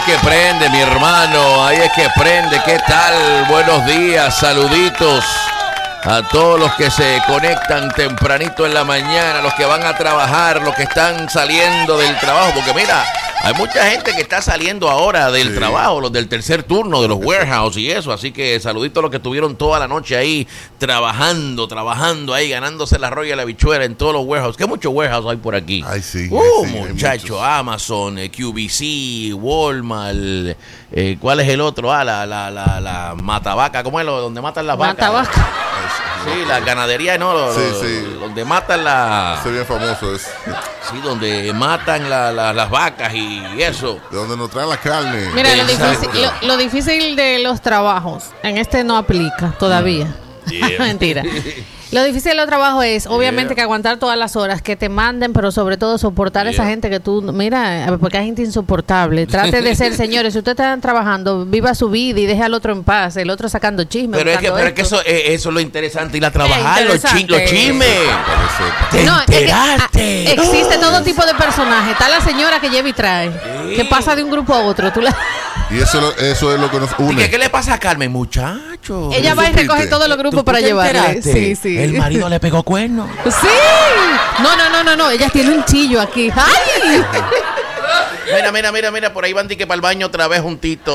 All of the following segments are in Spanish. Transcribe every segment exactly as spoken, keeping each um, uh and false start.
que prende, mi hermano, ahí es que prende. ¿Qué tal? Buenos días, saluditos a todos los que se conectan tempranito en la mañana, los que van a trabajar, los que están saliendo del trabajo, porque mira, hay mucha gente que está saliendo ahora del sí. trabajo, los del tercer turno, de los warehouse y eso, así que saluditos a los que estuvieron toda la noche ahí trabajando, trabajando ahí, ganándose la roya y la bichuela en todos los warehouses. ¿Qué muchos warehouses hay por aquí? Ay, sí. Uh, sí, muchachos, Amazon, eh, Q V C, Walmart, eh, ¿cuál es el otro? Ah, la, la, la, la Matavaca, ¿cómo es lo donde matan las vacas? Matavaca. Sí, la ganadería, no, lo, sí, lo, sí. donde matan la... Ese bien famoso es. Sí, donde matan la, la, las vacas y eso. De donde nos traen la carne. Mira, lo difícil, lo, lo difícil de los trabajos, en este no aplica todavía. Yeah. Mentira. Lo difícil de los trabajos es, obviamente, yeah. que aguantar todas las horas que te manden, pero sobre todo soportar a yeah. esa gente que tú, mira, porque hay gente insoportable. Trate de ser, señores, si ustedes están trabajando, viva su vida y deje al otro en paz, el otro sacando chismes. Pero es que, pero es que eso, eso es lo interesante, ir a trabajar, los, chi, los chismes. ¿Te no, enteraste? Es que, ah, existe todo tipo de personajes. Está la señora que lleva y trae, sí. que pasa de un grupo a otro. Tú la... Y eso, eso es lo que nos une. ¿Qué, ¿Qué le pasa a Carmen, muchacho? Ella va y recoge todos los grupos para llevarle. Sí, sí. El marido le pegó cuerno. Sí. No, no, no, no, no. Ella tiene un chillo aquí. ¡Ay! Mira, mira, mira, mira. Por ahí van que para el baño otra vez juntitos.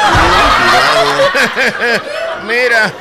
Mira.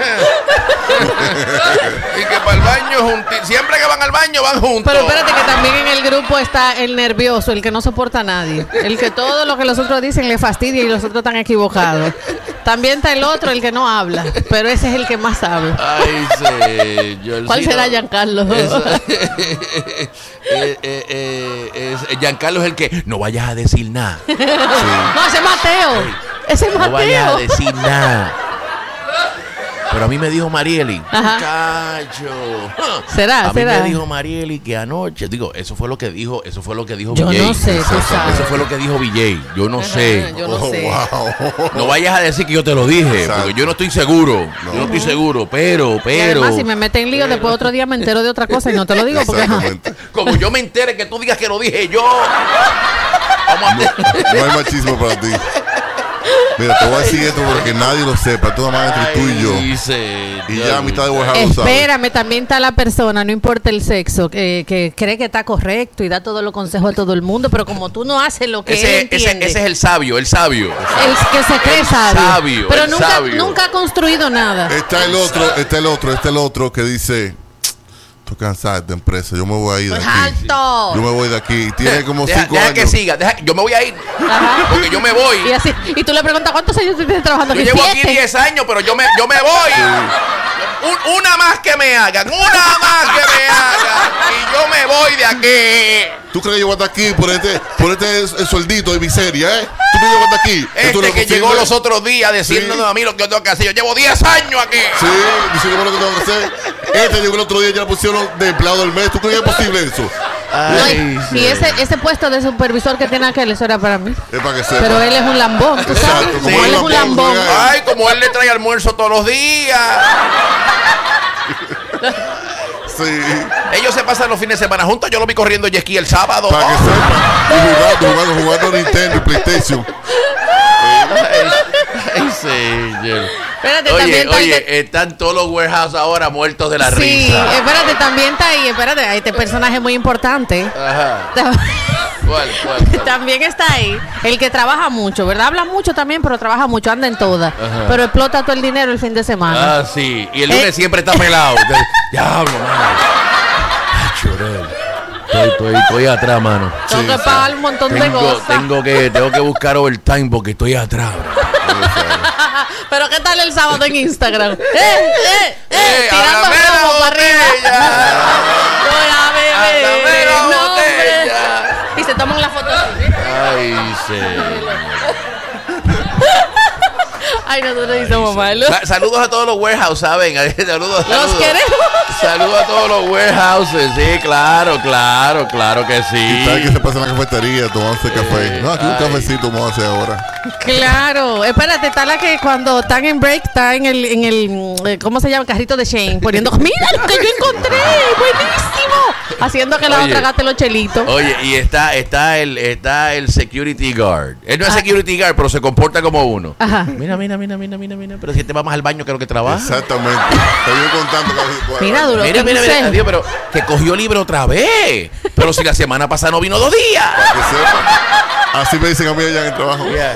Y que para el baño juntitos. Siempre que van al baño van juntos. Pero espérate que también en el grupo está el nervioso, el que no soporta a nadie. El que todo lo que los otros dicen le fastidia y los otros están equivocados. También está el otro, el que no habla. Pero ese es el que más sabe. Ay, sí. Yo, ¿Cuál será no, Giancarlo? Eso, eh, eh, eh, es, Giancarlo es el que no vayas a decir nada. Sí. No, ese es Mateo. Hey, ese es Mateo. No vayas a decir nada. Pero a mí me dijo Marieli, muchacho. ¿Será? A mí ¿será? me dijo Marieli que anoche, digo, eso fue lo que dijo, eso fue lo que dijo Yo V J. no sé, tú sabes. Eso fue lo que dijo V J. Yo no Ajá, sé. Yo no oh, sé. Wow. No vayas a decir que yo te lo dije, exacto. Porque yo no estoy seguro. No. Yo no estoy seguro, pero, pero. Y además, si me meten en lío, pero, después otro día me entero de otra cosa y no te lo digo porque. Como yo me entere que tú digas que lo dije yo. Vamos a no, no hay machismo para ti. Mira, te voy a decir esto porque nadie lo sepa, todo más entre tú y yo. Dice, y ya a mitad de warehouse. Espérame, también está la persona, no importa el sexo, que, que cree que está correcto y da todos los consejos a todo el mundo, pero como tú no haces lo que ese, él entiende. Ese, ese es el sabio, el sabio. El que se cree el sabio. sabio. Pero el nunca, sabio. nunca ha construido nada. Está el otro, está el otro, está el otro que dice... Estoy cansado de esta empresa, yo me voy a ir de pues aquí. Alto. Yo me voy de aquí. Tiene como deja, cinco deja años. que siga, deja, yo me voy a ir. Ajá. Porque yo me voy. Y, así, y tú le preguntas, ¿cuántos años tú tienes trabajando yo aquí? Yo llevo ¿Siete? aquí diez años, pero yo me, yo me voy. Sí. Un, una más que me hagan, una más que me hagan. Y yo me voy de aquí. ¿Tú crees que yo voy a estar aquí por este, por este el sueldito de miseria, eh? ¿Tú crees que yo voy a estar aquí? Este que llegó los otros días diciéndome sí. a mí lo que yo tengo que hacer. Yo llevo diez años aquí. Sí, diciéndome lo que tengo que hacer. Este llegó el otro día y ya le pusieron de empleado del mes. ¿Tú crees que es posible eso? Ay, no, y sí. ese, ese puesto de supervisor que tiene aquel, eso era para mí. Es para que sepa. Pero él es un lambón, ¿tú Exacto, sabes? como sí, él es un lambón. Ay, como él le trae almuerzo todos los días. Sí. Ellos se pasan los fines de semana juntos. Yo lo vi corriendo jet ski el sábado. Para que oh. sepa. Y jugando, jugando, jugando Nintendo y PlayStation. Ay, ay, señor. Espérate, oye, también oye, de... están todos los warehouse ahora muertos de la sí, risa. Sí, espérate, también está ahí, espérate, hay este personaje muy importante. Ajá. ¿Cuál, cuál, cuál? También está ahí el que trabaja mucho, ¿verdad? Habla mucho también, pero trabaja mucho, anda en todas. Ajá. Pero explota todo el dinero el fin de semana. Ah, sí. Y el lunes eh. siempre está pelado. Diablo, mano. Ay, chorel. Estoy, estoy, estoy atrás, mano. Tengo sí, que pagar sí. un montón tengo, de cosas. Tengo que, tengo que buscar overtime porque estoy atrás, bro. Pero ¿qué tal el sábado en Instagram? ¡Eh, eh, eh! eh tirando robo para arriba. Voy a beber. No, botella. Y se toman la foto así. Ay, sí. Ay, nosotros sí somos malos. Sa- saludos a todos los warehouses, ¿saben? Saludos, saludos. Los queremos. Saludos a todos los warehouses. Sí, claro, claro, claro que sí. ¿Y tal que se pasa en la cafetería tomándose sí. café? No, aquí Ay. un cafecito vamos a hacer ahora. Claro. Espérate, está la que cuando están en break, está en el, en el ¿cómo se llama? Carrito de Shane, poniendo, mira lo que yo encontré, buenísimo. haciendo que la Oye, otra gaste los chelitos. Oye, y está, está el, está el security guard. Él no es Ah. security guard, pero se comporta como uno. Ajá. Mira, mira, mira, mira, mira, mira. Pero si te vamos al baño, creo que trabaja. Exactamente. Estoy yo contando cada vez que pueda. Mira, duro. Mira, ¿qué mira, dice? mira, adiós, pero que cogió libre otra vez. Pero si la semana pasada no vino dos días. Que sepa. Así me dicen a mí allá en el trabajo. Yeah.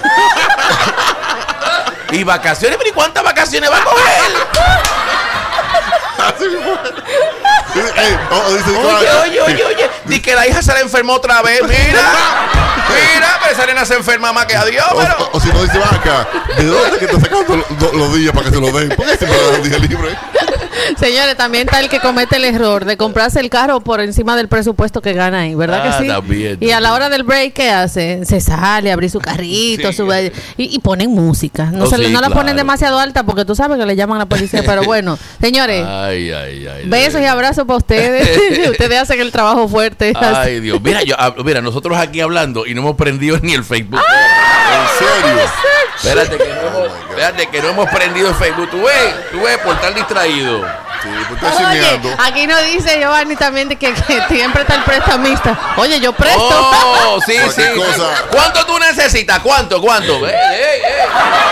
Y vacaciones, pero ¿y cuántas vacaciones va a coger? Así mismo. Ey, oh, oh, dice, Oye, oye, oye, oye. Di que la hija se le enfermó otra vez. Mira. Mira, pero esa nena se enferma más que a Dios, O, pero. o- o si no dice, va acá, ¿de dónde es que está sacando lo- lo- los días para que se los den? ¿Por qué siempre dan días libres? Señores, también está el que comete el error de comprarse el carro por encima del presupuesto que gana ahí, ¿verdad Ah, que sí? también, Y a la también. hora del break, ¿qué hace? Se sale, abrir su carrito, Sí. sube, y, y ponen música. No, Oh, se, le- sí, no la ponen claro. demasiado alta porque tú sabes que le llaman a la policía. Pero bueno, señores, Ay, ay, ay. besos y abrazos para ustedes. Ustedes hacen el trabajo fuerte. Ay, Dios. Mira, yo, ah, mira, nosotros aquí hablando y no hemos prendido ni el Facebook. ¿En serio? Espérate que, no hemos, espérate que no hemos prendido el Facebook. Tú ves, tú ves por estar distraído. Sí, pues estoy Oye, chismeando. aquí nos dice Giovanni también de que, que siempre está el prestamista. Oye, yo presto. Oh, sí, sí. Cualquier cosa. ¿Cuánto tú necesitas? ¿Cuánto? ¿Cuánto? Ey, ey, ey.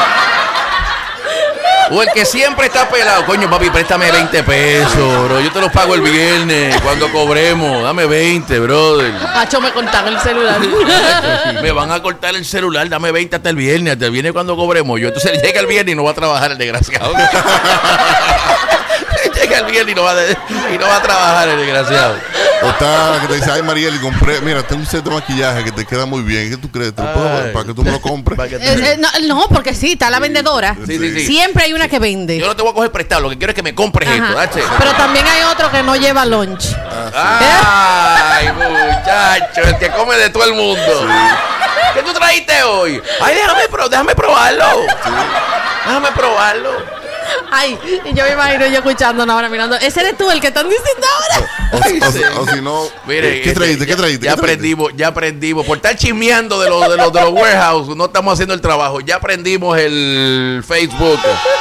O el que siempre está pelado. Coño, papi, préstame veinte pesos, bro. Yo te los pago el viernes cuando cobremos. Dame veinte, brother. Hacho, me contaron el celular. Me van a cortar el celular, dame veinte hasta el viernes, hasta el viernes cuando cobremos. Yo entonces llega el viernes y no va a trabajar el desgraciado. Llega el viernes y no va a, y no va a trabajar el desgraciado. O está que te dice, ay Mariel, y compré, mira, tengo un set de maquillaje que te queda muy bien. ¿Qué tú crees? ¿Te lo puedo Ay. dar para que tú me lo compres? Para que te- Eh, eh, no, no, porque sí, está la vendedora. Sí, sí, sí. Siempre hay una que vende. Yo no te voy a coger prestado, lo que quiero es que me compres Ajá. esto. that's it. Pero también hay otro que no lleva lunch. Ay, muchacho, el que come de todo el mundo. ¿Qué tú trajiste hoy? Ay, déjame, pro- déjame probarlo. Déjame probarlo. Ay, y yo me imagino yo escuchándonos ahora mirando. Ese eres tú el que están diciendo ahora. O, o si- o si no, Mire, ¿qué este, traíste? ¿Qué ya- traíste? Ya ¿Qué traíste? aprendimos, ya aprendimos. Por estar chismeando de los de los de los warehouse, no estamos haciendo el trabajo. Ya aprendimos el Facebook.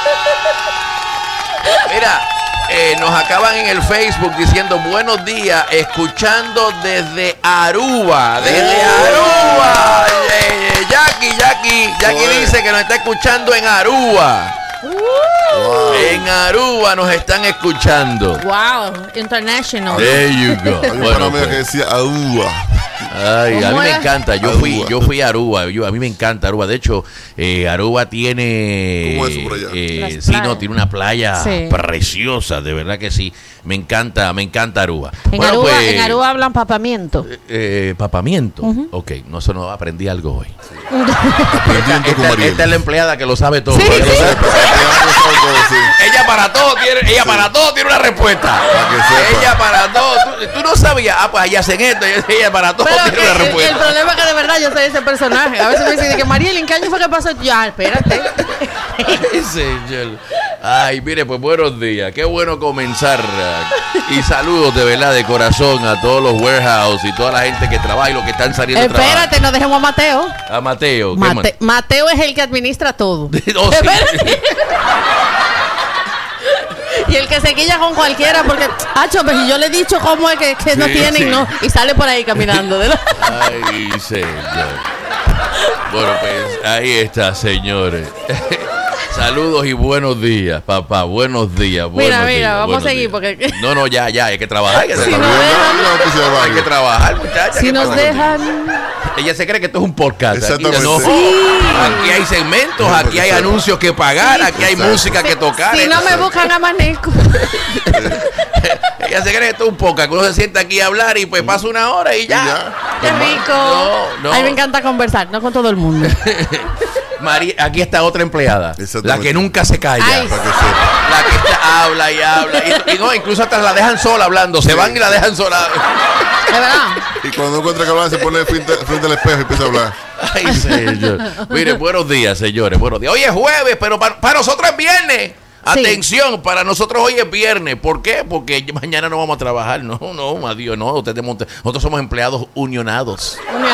Mira, eh, nos acaban en el Facebook diciendo buenos días, escuchando desde Aruba, desde Aruba. Eh, Jackie, Jackie, Jackie Joder. dice que nos está escuchando en Aruba. Wow. En Aruba nos están escuchando. Wow, international. There you go. Hay un Bueno, pana mío que pues. decía, aúa. Ay, a mí ¿Cómo me era? encanta. Yo fui, Aruba. yo fui a Aruba. Yo, a mí me encanta Aruba. De hecho, eh, Aruba tiene. ¿Cómo es eso por allá? eh, Las sí, playas. no, tiene una playa Sí. preciosa. De verdad que sí. Me encanta, me encanta Aruba. En, Bueno, Aruba, pues, en Aruba hablan papamiento. eh, eh, papamiento. Ok, no, eso no aprendí algo hoy. Aprendiendo con Esta, Mariel. esta es la empleada que lo sabe todo. Sí, Para que lo sí. sepa. Ya lo sabe todo, sí. Ella para todo tiene, ella para todo tiene una respuesta. Para que sepa. Ella para todo. Tú, tú no sabías, ah, pues allá hacen esto. Ella para todo Pero tiene que una el, el respuesta. problema es que de verdad yo soy ese personaje. A veces me dicen de que Mariel, ¿en qué año fue que pasó? Yo, ah, espérate. Ay, señor. Ay, mire, pues buenos días. Qué bueno comenzar. Y saludos de verdad, de corazón, a todos los warehouse y toda la gente que trabaja y los que están saliendo a trabajar. Espérate, no dejemos a Mateo. A Mateo. ¿qué Mate- Mateo es el que administra todo. Oh, sí. Espérate. Y el que se quilla con cualquiera porque, hacho, pues y yo le he dicho cómo es que, que no Sí, tienen, sí. ¿no? Y sale por ahí caminando. ¿de la- Ay, señor. Bueno, pues ahí está, señores. Saludos y buenos días, papá. Buenos días. Buenos Mira, mira, días, vamos a buenos seguir días. porque- No, no, ya, ya, hay que trabajar. Hay que, Si trabajar. nos dejan- Una noticia de Hay que barrio. trabajar, muchachos. Si nos dejan. Ella se cree que esto es un podcast. Aquí, Exactamente. no, Sí. aquí hay segmentos, Sí, aquí porque hay sepa. anuncios que pagar, aquí hay Exacto. música que tocar. Si no me buscan a Maneco. Ella se cree que esto es un podcast, que uno se sienta aquí a hablar y pues pasa una hora y ya. Y ya. Qué rico. No, no. A mí me encanta conversar, no con todo el mundo. María, aquí está otra empleada, Exactamente. la que nunca se calla. Ay. Para que sepa. La que está- habla y habla. Y, y no, incluso hasta la dejan sola hablando. Se van y la dejan sola. ¿De verdad? Y cuando encuentra que hablar, se pone frente, frente al espejo y empieza a hablar. Ay, señor. Mire, buenos días, señores. Buenos días. Hoy es jueves, pero para, para nosotros es viernes. Sí. Atención, para nosotros hoy es viernes. ¿Por qué? Porque mañana no vamos a trabajar. No, no, adiós, no. Ustedes, nosotros somos empleados unionados.